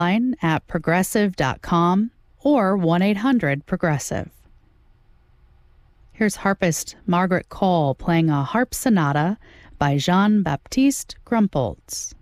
at progressive.com or 1-800-PROGRESSIVE. Here's harpist Margaret Cole playing a harp sonata by Jean-Baptiste Grumполz.